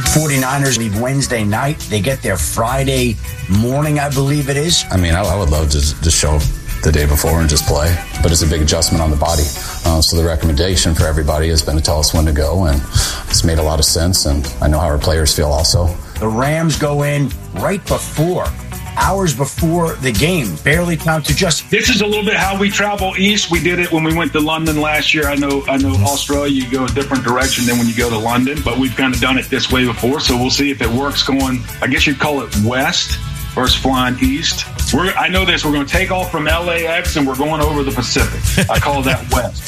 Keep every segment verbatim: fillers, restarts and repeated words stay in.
forty-niners leave Wednesday night. They get there Friday morning, I believe it is. I mean, I, I would love to just show up the day before and just play, but it's a big adjustment on the body. Uh, so the recommendation for everybody has been to tell us when to go, and it's made a lot of sense, and I know how our players feel also. The Rams go in right before, hours before the game, barely time to just... This is a little bit how we travel east. We did it when we went to London last year. I know I know Australia, you go a different direction than when you go to London, but we've kind of done it this way before, so we'll see if it works going, I guess you'd call it west versus flying east. We're, I know this, we're going to take off from L A X and we're going over the Pacific. I call that west.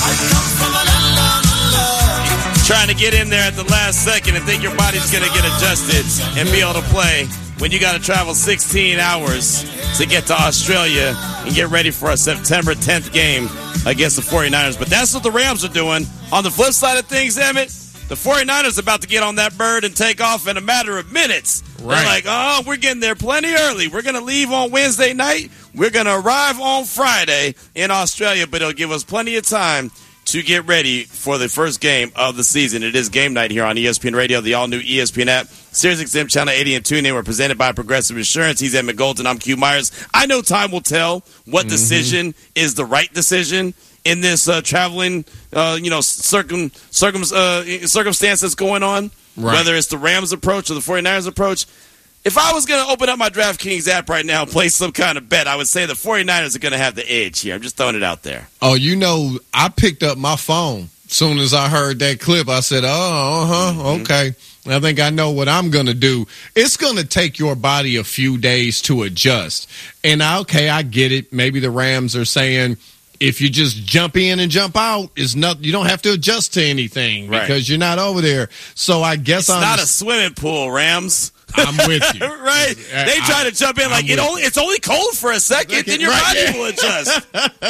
Trying to get in there at the last second and think your body's going to get adjusted and be able to play when you got to travel sixteen hours to get to Australia and get ready for a September tenth game against the forty-niners. But that's what the Rams are doing. On the flip side of things, Emmett, the forty-niners are about to get on that bird and take off in a matter of minutes. Right. They're like, oh, we're getting there plenty early. We're going to leave on Wednesday night. We're going to arrive on Friday in Australia, but it'll give us plenty of time to get ready for the first game of the season. It is game night here on E S P N Radio, the all-new E S P N app, SiriusXM Channel eighty and TuneIn. We're presented by Progressive Insurance. He's Emmett Golden. I'm Q Myers. I know time will tell what mm-hmm. decision is the right decision in this uh, traveling, uh, you know, circum, circum uh, circumstance that's going on, right. Whether it's the Rams approach or the forty-niners approach. If I was going to open up my DraftKings app right now and place some kind of bet, I would say the forty-niners are going to have the edge here. I'm just throwing it out there. Oh, you know, I picked up my phone as soon as I heard that clip. I said, oh, uh-huh, mm-hmm. okay. I think I know what I'm going to do. It's going to take your body a few days to adjust. And, okay, I get it. Maybe the Rams are saying, if you just jump in and jump out, it's not, you don't have to adjust to anything because right. you're not over there. So I guess it's I'm not a swimming pool, Rams. I'm with you. Right? They try I, to jump in like it only, it's only cold for a second, then your right, body yeah. will adjust.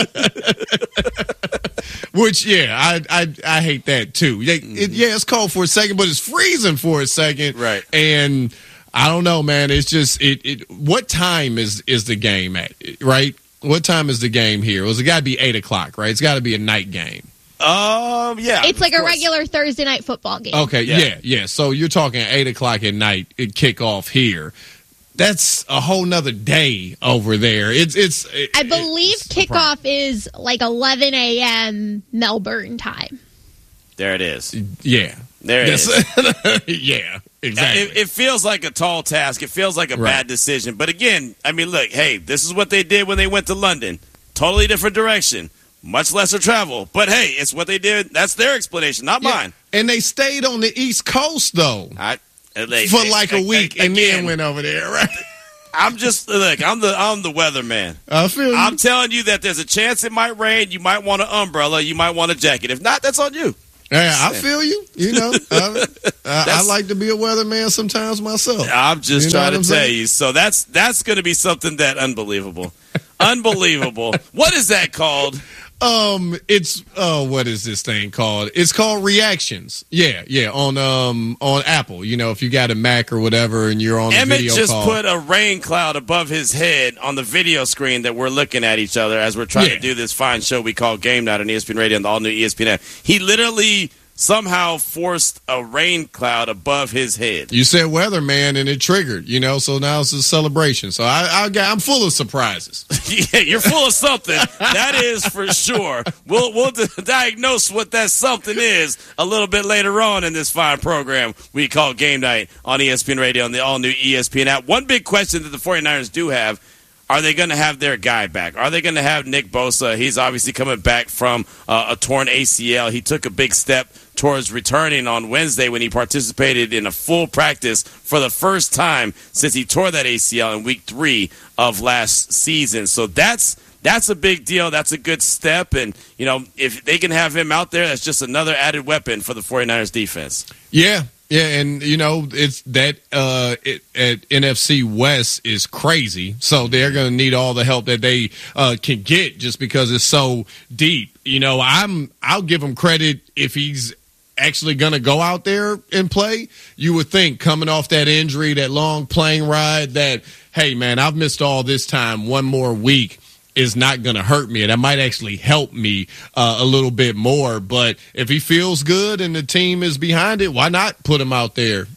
Which, yeah, I, I I hate that too. It, it, yeah, it's cold for a second, but it's freezing for a second. Right. And I don't know, man. It's just it. it what time is is the game at? Right. What time is the game here? Well, it's got to be eight o'clock, right? It's got to be a night game. Um, yeah. It's like a regular Thursday night football game. Okay, yeah. yeah, yeah. So you're talking eight o'clock at night, it kick off here. That's a whole nother day over there. It's it's. It, I believe it's kickoff is like eleven a.m. Melbourne time. There it is. Yeah. There it is. Yeah, exactly. It, it feels like a tall task. It feels like a right. bad decision. But again, I mean, look, hey, this is what they did when they went to London. Totally different direction. Much lesser travel. But, hey, it's what they did. That's their explanation, not yeah. mine. And they stayed on the East Coast, though, I, they, for they, like a week again, and then went over there, right? I'm just, look, I'm the I'm the weatherman. I feel you. I'm telling you that there's a chance it might rain. You might want an umbrella. You might want a jacket. If not, that's on you. Yeah, I feel you. You know, I, I, I like to be a weatherman sometimes myself. I'm just you trying to tell saying? you. So that's that's going to be something that unbelievable. Unbelievable. What is that called? Um, it's uh, what is this thing called? It's called Reactions. Yeah, yeah, on um on Apple. You know, if you got a Mac or whatever, and you're on Emmett a video just call. put a rain cloud above his head on the video screen that we're looking at each other as we're trying yeah. to do this fine show we call Game Night on E S P N Radio and the all new E S P N app. He literally somehow forced a rain cloud above his head. You said weatherman, and it triggered, you know, so now it's a celebration. So I, I, I'm full of surprises. Yeah, you're full of something. That is for sure. We'll, we'll d- diagnose what that something is a little bit later on in this fine program we call Game Night on E S P N Radio and the all-new E S P N app. One big question that the forty-niners do have, are they going to have their guy back? Are they going to have Nick Bosa? He's obviously coming back from uh, a torn A C L. He took a big step towards returning on Wednesday when he participated in a full practice for the first time since he tore that A C L in week three of last season. So that's that's a big deal. That's a good step. And, you know, if they can have him out there, that's just another added weapon for the forty-niners defense. Yeah. Yeah, and, you know, it's that uh, it, at N F C West is crazy. So they're going to need all the help that they uh, can get just because it's so deep. You know, I'm I'll give him credit if he's actually going to go out there and play. You would think coming off that injury, that long plane ride, that, hey, man, I've missed all this time. One more week is not going to hurt me. That might actually help me uh, a little bit more. But if he feels good and the team is behind it, why not put him out there?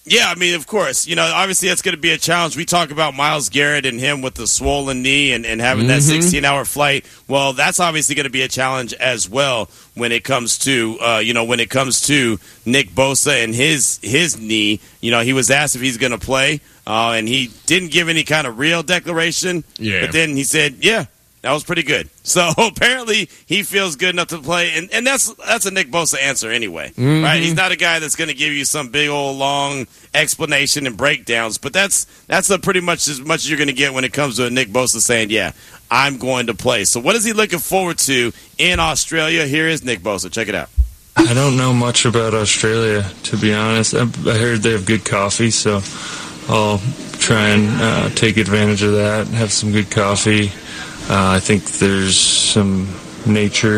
Yeah, I mean, of course. You know, obviously that's going to be a challenge. We talk about Myles Garrett and him with the swollen knee and, and having mm-hmm. that sixteen-hour flight. Well, that's obviously going to be a challenge as well when it comes to, uh, you know, when it comes to Nick Bosa and his his knee. You know, he was asked if he's going to play, uh, and he didn't give any kind of real declaration. Yeah. But then he said, yeah. That was pretty good. So apparently he feels good enough to play, and, and that's that's a Nick Bosa answer anyway, mm-hmm. right? He's not a guy that's going to give you some big old long explanation and breakdowns, but that's that's a pretty much as much as you're going to get when it comes to a Nick Bosa saying, "Yeah, I'm going to play." So what is he looking forward to in Australia? Here is Nick Bosa. Check it out. I don't know much about Australia, to be honest. I, I heard they have good coffee, so I'll try and uh, take advantage of that and have some good coffee. Uh, I think there's some nature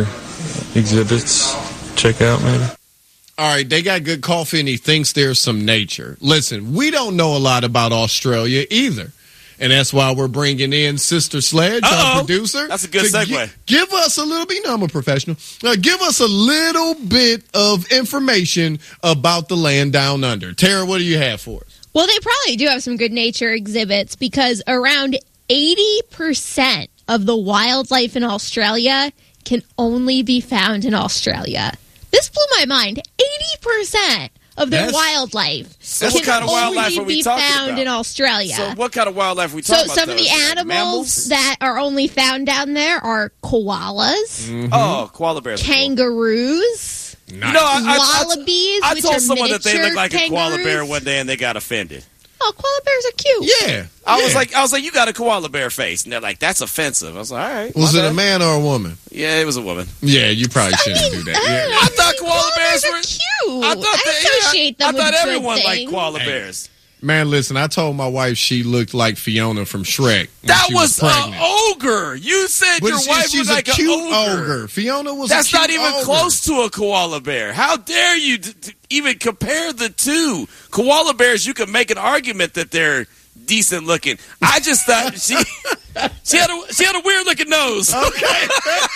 exhibits. Check out, maybe. All right, they got good coffee, and he thinks there's some nature. Listen, we don't know a lot about Australia either, and that's why we're bringing in Sister Sledge, Uh-oh. our producer. That's a good segue. Gi- give us a little bit. You know, I'm a professional. Uh, give us a little bit of information about the land down under. Tara, what do you have for us? Well, they probably do have some good nature exhibits because around eighty percent of the wildlife in Australia can only be found in Australia. This blew my mind. eighty percent of their That's, wildlife so can what kind of only wildlife are we be talking found about? in Australia. So what kind of wildlife are we so talking about? So some of the animals Mammals? that are only found down there are koalas, mm-hmm. oh, koala bears, kangaroos, Nice. You know, I, I, wallabies, I, I which told are someone that they looked like kangaroos. a koala bear one day, and they got offended. Oh, koala bears are cute. Yeah. I yeah. was like, I was like, you got a koala bear face, and they're like, that's offensive. I was like, all right. Was it bad. a man or a woman? Yeah, it was a woman. Yeah, you probably shouldn't I mean, do that. I, Yeah. I thought koala, koala bears bears were are cute. I thought I they, associate yeah, them I thought with good everyone things. liked koala Hey. bears. Man, listen, I told my wife she looked like Fiona from Shrek. when That she was was an pregnant. ogre. You said But your she- wife she's was like a cute an ogre. ogre. Fiona was That's a cute not even ogre. close to a koala bear. How dare you d- d- even compare the two? Koala bears, you can make an argument that they're decent looking. I just thought she she had a she had a weird looking nose. Okay.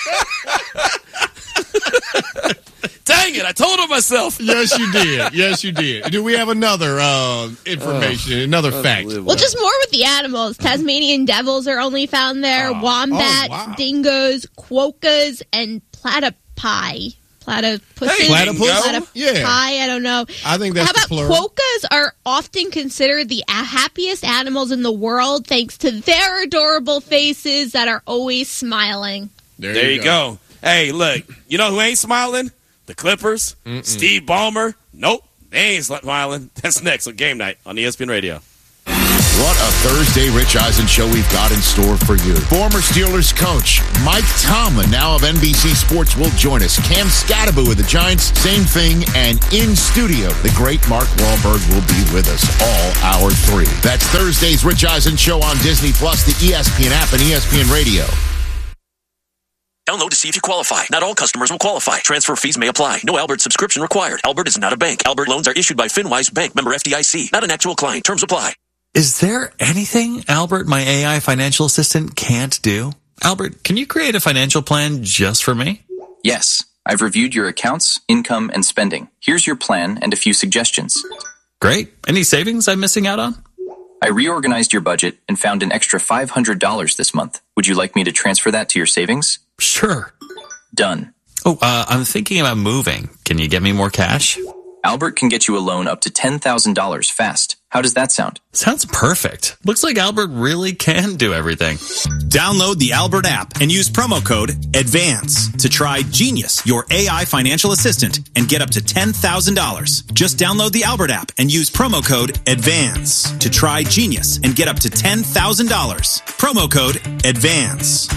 Dang it! I told her myself. Yes, you did. Yes, you did. Do we have another uh, information, another fact? Well, just more with the animals. Tasmanian devils are only found there. Oh. Wombats, Oh, wow. dingoes, quokkas, and platypi. Platypus. Hey, Platypus? Platypi, Yeah. I don't know. I think that's How about the plural. quokkas are often considered the happiest animals in the world thanks to their adorable faces that are always smiling. There, There you go. go. Hey, look, you know who ain't smiling? The Clippers. Mm-mm. Steve Ballmer. Nope, they ain't smiling. That's next on Game Night on E S P N Radio. What a Thursday Rich Eisen show we've got in store for you. Former Steelers coach Mike Tomlin, now of N B C Sports, will join us. Cam Scatterbo of the Giants, same thing. And in studio, the great Mark Wahlberg will be with us all hour three. That's Thursday's Rich Eisen show on Disney Plus, the E S P N app, and E S P N Radio. Download to see if you qualify. Not all customers will qualify. Transfer fees may apply. No Albert subscription required. Albert is not a bank. Albert loans are issued by FinWise Bank, member F D I C. Not an actual client. Terms apply. Is there anything Albert, my A I financial assistant, can't do? Albert, can you create a financial plan just for me? Yes. I've reviewed your accounts, income, and spending. Here's your plan and a few suggestions. Great. Any savings I'm missing out on? I reorganized your budget and found an extra five hundred dollars this month. Would you like me to transfer that to your savings? Sure. Done. Oh, uh, I'm thinking about moving. Can you get me more cash? Albert can get you a loan up to ten thousand dollars fast. How does that sound? Sounds perfect. Looks like Albert really can do everything. Download the Albert app and use promo code ADVANCE to try Genius, your A I financial assistant, and get up to ten thousand dollars. Just download the Albert app and use promo code ADVANCE to try Genius and get up to ten thousand dollars. Promo code ADVANCE.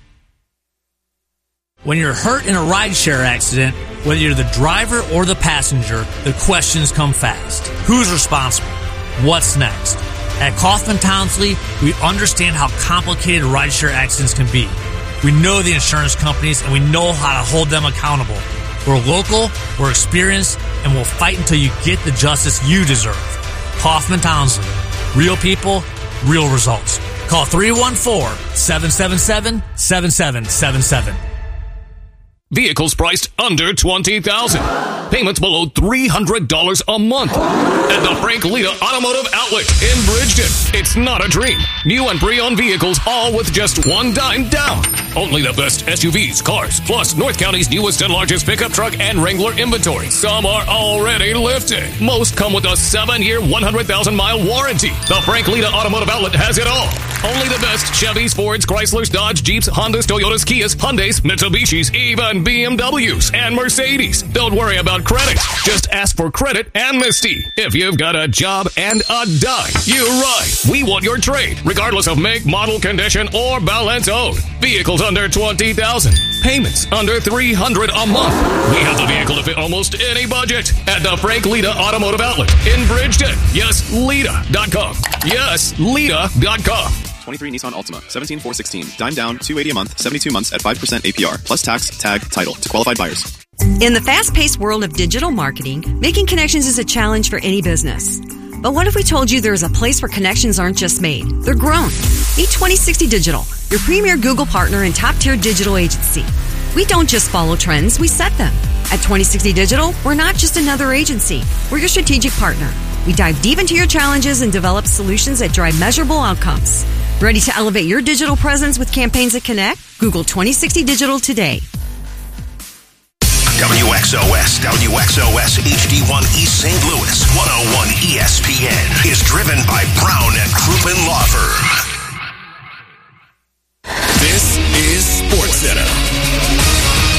When you're hurt in a rideshare accident, whether you're the driver or the passenger, the questions come fast. Who's responsible? What's next? At Kaufman Townsley, we understand how complicated rideshare accidents can be. We know the insurance companies and we know how to hold them accountable. We're local, we're experienced, and we'll fight until you get the justice you deserve. Kaufman Townsley. Real people, real results. Call three one four, seven seven seven, seven seven seven seven. Vehicles priced under twenty thousand dollars. Payments below three hundred dollars a month. At the Frank Lita Automotive Outlet in Bridgeton. It's not a dream. New and pre-owned vehicles, all with just one dime down. Only the best S U Vs, cars, plus North County's newest and largest pickup truck and Wrangler inventory. Some are already lifted. Most come with a seven-year, one hundred thousand mile warranty. The Frank Lita Automotive Outlet has it all. Only the best Chevys, Fords, Chryslers, Dodge, Jeeps, Hondas, Toyotas, Kias, Hyundais, Mitsubishis, even B M Ws and Mercedes. Don't worry about credit. Just ask for credit amnesty. If you've got a job and a dime, you're right. We want your trade, regardless of make, model, condition, or balance owed. Vehicles under twenty thousand dollars. Payments under three hundred dollars a month. We have the vehicle to fit almost any budget at the Frank Lita Automotive Outlet in Bridgeton. Yes, Lita dot com. Yes, Lita dot com. twenty-three Nissan Altima, seventeen four sixteen. Dime down, two hundred eighty a month, seventy-two months at five percent A P R, plus tax, tag, title to qualified buyers. In the fast-paced world of digital marketing, making connections is a challenge for any business. But what if we told you there is a place where connections aren't just made, they're grown? Meet twenty sixty Digital, your premier Google partner and top-tier digital agency. We don't just follow trends, we set them. At twenty sixty Digital, we're not just another agency. We're your strategic partner. We dive deep into your challenges and develop solutions that drive measurable outcomes. Ready to elevate your digital presence with campaigns that connect? Google twenty sixty Digital today. W X O S, W X O S H D one East Saint Louis, one oh one E S P N is driven by Brown and Crouppen Law Firm. This is SportsCenter.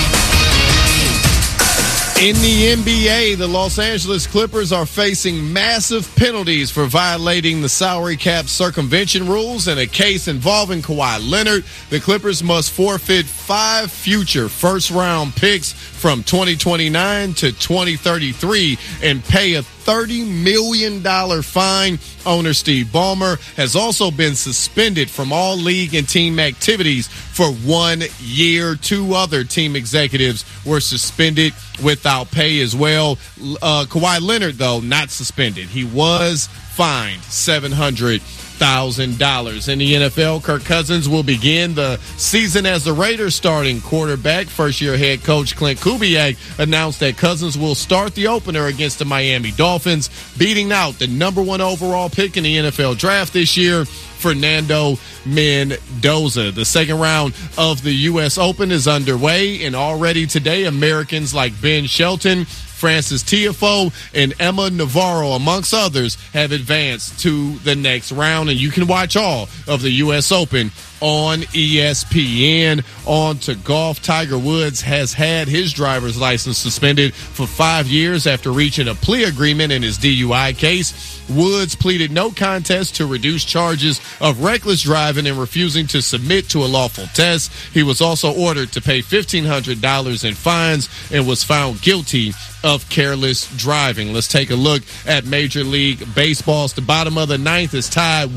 In the N B A, the Los Angeles Clippers are facing massive penalties for violating the salary cap circumvention rules. In a case involving Kawhi Leonard, the Clippers must forfeit five future first-round picks from twenty twenty-nine to twenty thirty-three and pay a thirty million dollars fine. Owner Steve Ballmer has also been suspended from all league and team activities for one year. Two other team executives were suspended without pay as well. Uh, Kawhi Leonard, though, not suspended. He was fined seven hundred thousand dollars. In the N F L, Kirk Cousins will begin the season as the Raiders starting quarterback. First-year head coach Clint Kubiak announced that Cousins will start the opener against the Miami Dolphins, beating out the number one overall pick in the N F L draft this year, Fernando Mendoza. The second round of the U S Open is underway, and already today, Americans like Ben Shelton, Francis Tiafoe, and Emma Navarro, amongst others, have advanced to the next round. And you can watch all of the U S Open on E S P N. On to golf. Tiger Woods has had his driver's license suspended for five years after reaching a plea agreement in his D U I case. Woods pleaded no contest to reduce charges of reckless driving and refusing to submit to a lawful test. He was also ordered to pay fifteen hundred dollars in fines and was found guilty of careless driving. Let's take a look at Major League Baseball. The bottom of the ninth is tied